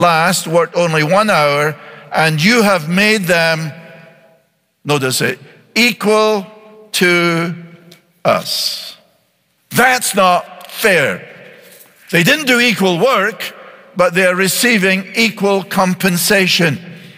last worked only 1 hour, and you have made them, notice it, equal to us. That's not fair. They didn't do equal work, but they're receiving equal compensation.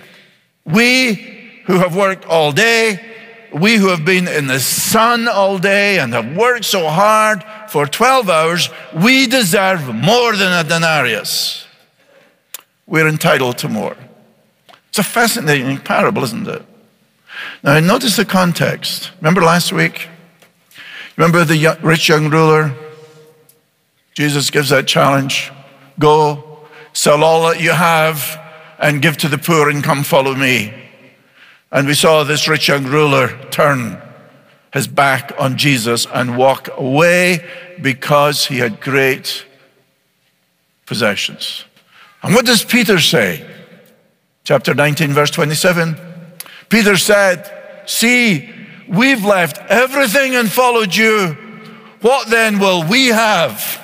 We who have worked all day, we who have been in the sun all day and have worked so hard for 12 hours, we deserve more than a denarius. We're entitled to more. It's a fascinating parable, isn't it? Now, notice the context. Remember last week? Remember the rich young ruler? Jesus gives that challenge. Go, sell all that you have and give to the poor and come follow me. And we saw this rich young ruler turn his back on Jesus and walk away because he had great possessions. And what does Peter say? Chapter 19, verse 27. Peter said, see, we've left everything and followed you. What then will we have?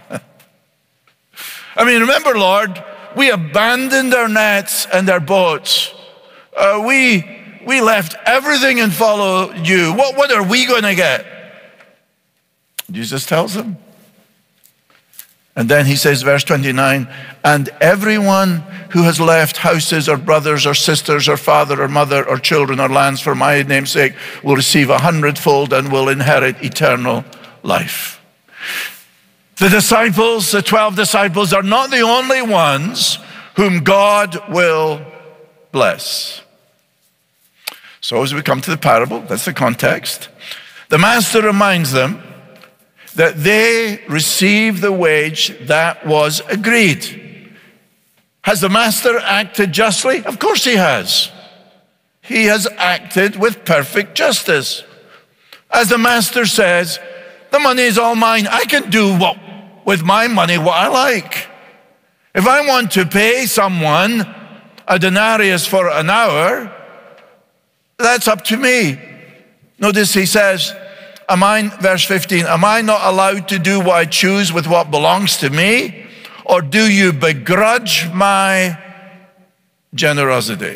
I mean, remember, Lord, we abandoned our nets and our boats. We left everything and followed you. What are we going to get? Jesus tells them. And then he says, verse 29, and everyone who has left houses or brothers or sisters or father or mother or children or lands for my name's sake will receive 100-fold and will inherit eternal life. The disciples, the 12 disciples, are not the only ones whom God will bless. So as we come to the parable, that's the context, the master reminds them that they receive the wage that was agreed. Has the master acted justly? Of course he has. He has acted with perfect justice. As the master says, the money is all mine. I can do with my money what I like. If I want to pay someone a denarius for an hour, that's up to me. Notice he says, verse 15, am I not allowed to do what I choose with what belongs to me? Or do you begrudge my generosity?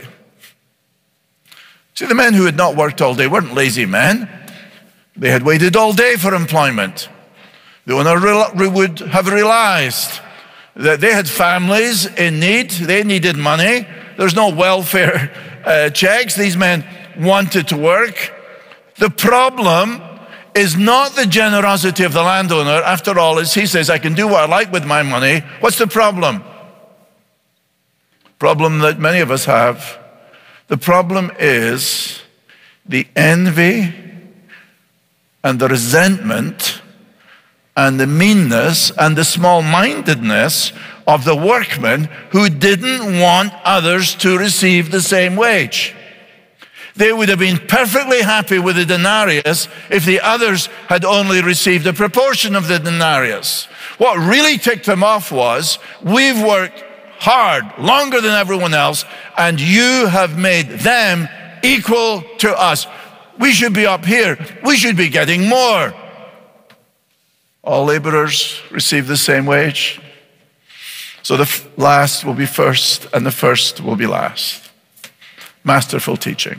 See, the men who had not worked all day weren't lazy men. They had waited all day for employment. The owner would have realized that they had families in need. They needed money. There's no welfare checks. These men wanted to work. The problem is not the generosity of the landowner. After all, as he says, I can do what I like with my money. What's the problem? Problem that many of us have. The problem is the envy and the resentment and the meanness and the small-mindedness of the workmen who didn't want others to receive the same wage. They would have been perfectly happy with the denarius if the others had only received a proportion of the denarius. What really ticked them off was, we've worked hard, longer than everyone else, and you have made them equal to us. We should be up here. We should be getting more. All laborers receive the same wage. So the last will be first, and the first will be last. Masterful teaching.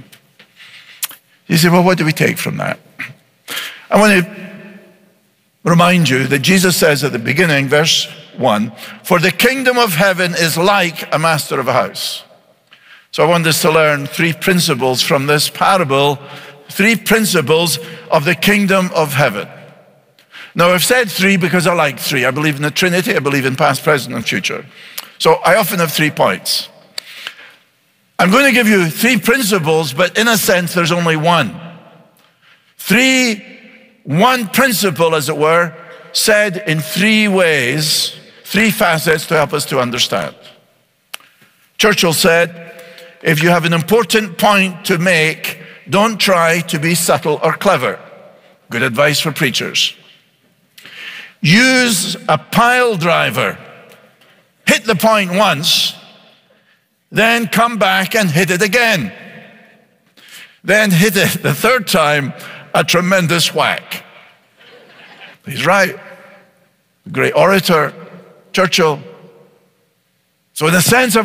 You say, well, what do we take from that? I want to remind you that Jesus says at the beginning, verse 1, for the kingdom of heaven is like a master of a house. So I want us to learn 3 principles from this parable, 3 principles of the kingdom of heaven. Now, I've said 3 because I like 3. I believe in the Trinity. I believe in past, present, and future. So I often have 3 points. I'm going to give you 3 principles, but in a sense, there's only one. One principle, as it were, said in 3 ways, 3 facets to help us to understand. Churchill said, if you have an important point to make, don't try to be subtle or clever. Good advice for preachers. Use a pile driver. Hit the point once, then come back and hit it again. Then hit it the 3rd time, a tremendous whack. He's right. Great orator, Churchill. So in the sense of